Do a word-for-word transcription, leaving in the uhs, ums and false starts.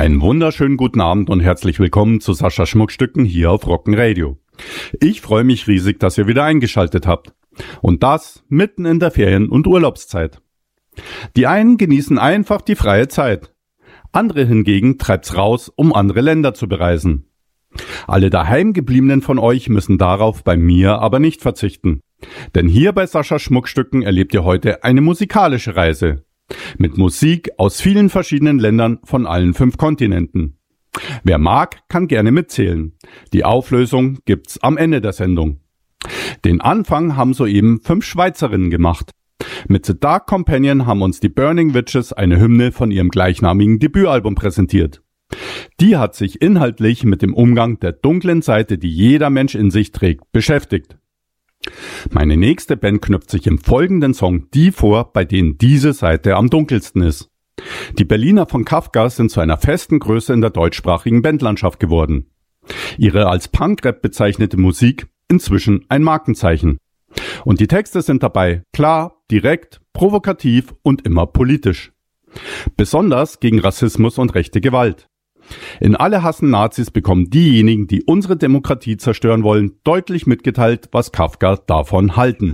Einen wunderschönen guten Abend und herzlich willkommen zu Sascha Schmuckstücken hier auf Rocken Radio. Ich freue mich riesig, dass ihr wieder eingeschaltet habt. Und das mitten in der Ferien- und Urlaubszeit. Die einen genießen einfach die freie Zeit. Andere hingegen treibt's raus, um andere Länder zu bereisen. Alle daheimgebliebenen von euch müssen darauf bei mir aber nicht verzichten. Denn hier bei Sascha Schmuckstücken erlebt ihr heute eine musikalische Reise. Mit Musik aus vielen verschiedenen Ländern von allen fünf Kontinenten. Wer mag, kann gerne mitzählen. Die Auflösung gibt's am Ende der Sendung. Den Anfang haben soeben fünf Schweizerinnen gemacht. Mit The Dark Companion haben uns die Burning Witches eine Hymne von ihrem gleichnamigen Debütalbum präsentiert. Die hat sich inhaltlich mit dem Umgang der dunklen Seite, die jeder Mensch in sich trägt, beschäftigt. Meine nächste Band knüpft sich im folgenden Song die vor, bei denen diese Seite am dunkelsten ist. Die Berliner von Kafka sind zu einer festen Größe in der deutschsprachigen Bandlandschaft geworden. Ihre als Punkrap bezeichnete Musik inzwischen ein Markenzeichen. Und die Texte sind dabei klar, direkt, provokativ und immer politisch. Besonders gegen Rassismus und rechte Gewalt. In Alle hassen Nazis bekommen diejenigen, die unsere Demokratie zerstören wollen, deutlich mitgeteilt, was Kafka davon halten.